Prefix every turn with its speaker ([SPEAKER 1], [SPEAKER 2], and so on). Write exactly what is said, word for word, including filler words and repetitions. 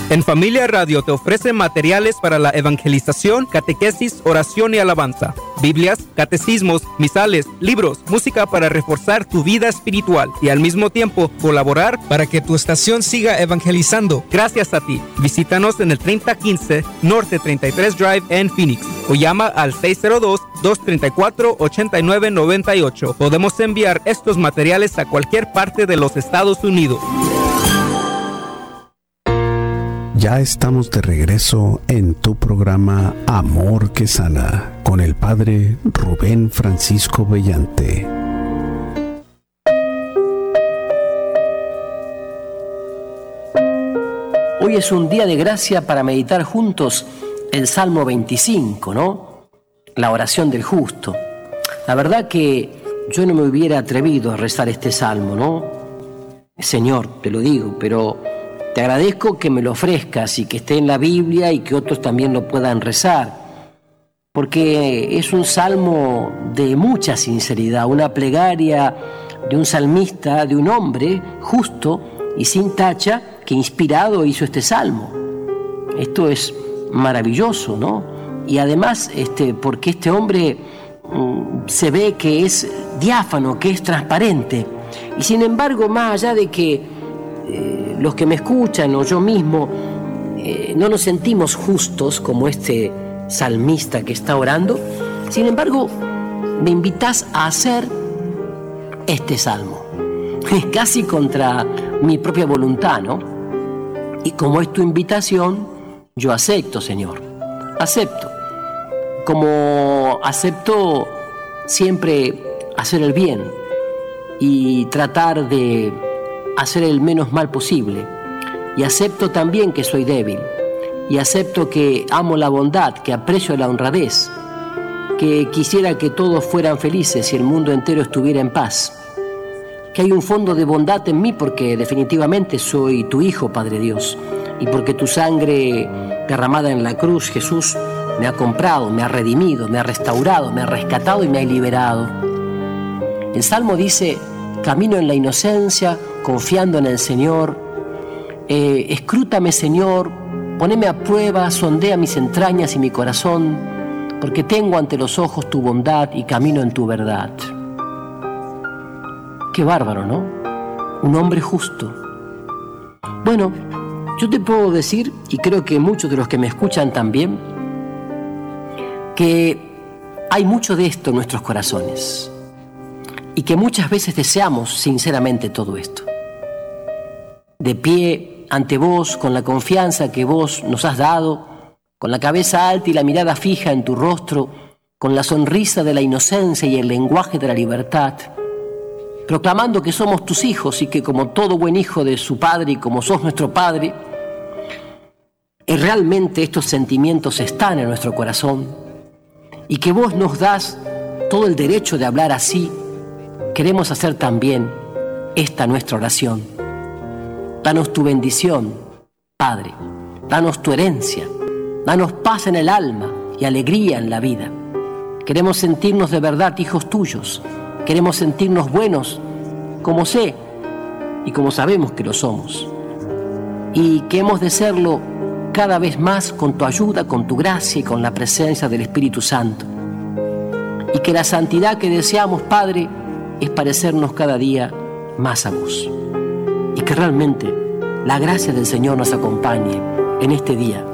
[SPEAKER 1] En Familia Radio te ofrece materiales para la evangelización, catequesis, oración y alabanza, Biblias, catecismos, misales, libros, música para reforzar tu vida espiritual y al mismo tiempo colaborar para que tu estación siga evangelizando. Gracias a ti. Visítanos en el treinta quince Norte treinta y tres Drive en Phoenix o llama al seis cero dos, dos tres cuatro, ocho nueve nueve ocho. Podemos enviar estos materiales a cualquier parte de los Estados Unidos.
[SPEAKER 2] Ya estamos de regreso en tu programa Amor que Sana con el Padre Rubén Francisco Bellante.
[SPEAKER 3] Hoy es un día de gracia para meditar juntos el Salmo veinticinco, ¿no? La oración del justo. La verdad que yo no me hubiera atrevido a rezar este salmo, ¿no? Señor, te lo digo, pero te agradezco que me lo ofrezcas y que esté en la Biblia y que otros también lo puedan rezar, porque es un salmo de mucha sinceridad, una plegaria de un salmista, de un hombre justo y sin tacha, que inspirado hizo este salmo. Esto es maravilloso, ¿no? Y además, este, porque este hombre mm, se ve que es diáfano, que es transparente, y sin embargo, más allá de que Eh, los que me escuchan o yo mismo eh, no nos sentimos justos como este salmista que está orando, sin embargo me invitas a hacer este salmo casi contra mi propia voluntad, ¿no? Y como es tu invitación, yo acepto, Señor, acepto, como acepto siempre hacer el bien y tratar de hacer el menos mal posible, y acepto también que soy débil, y acepto que amo la bondad, que aprecio la honradez, que quisiera que todos fueran felices y el mundo entero estuviera en paz, que hay un fondo de bondad en mí porque definitivamente soy tu hijo, Padre Dios, y porque tu sangre derramada en la cruz, Jesús, me ha comprado, me ha redimido, me ha restaurado, me ha rescatado y me ha liberado. El Salmo dice: camino en la inocencia, confiando en el Señor. Eh, escrútame, Señor, poneme a prueba, sondea mis entrañas y mi corazón, porque tengo ante los ojos tu bondad y camino en tu verdad. Qué bárbaro, ¿no? Un hombre justo. Bueno, yo te puedo decir, y creo que muchos de los que me escuchan también, que hay mucho de esto en nuestros corazones y que muchas veces deseamos sinceramente todo esto. De pie ante vos, con la confianza que vos nos has dado, con la cabeza alta y la mirada fija en tu rostro, con la sonrisa de la inocencia y el lenguaje de la libertad, proclamando que somos tus hijos y que como todo buen hijo de su padre y como sos nuestro padre, y realmente estos sentimientos están en nuestro corazón y que vos nos das todo el derecho de hablar así, queremos hacer también esta nuestra oración. Danos tu bendición, Padre, danos tu herencia, danos paz en el alma y alegría en la vida. Queremos sentirnos de verdad hijos tuyos, queremos sentirnos buenos, como sé y como sabemos que lo somos, y que hemos de serlo cada vez más con tu ayuda, con tu gracia y con la presencia del Espíritu Santo. Y que la santidad que deseamos, Padre, es parecernos cada día más a vos. Y que realmente la gracia del Señor nos acompañe en este día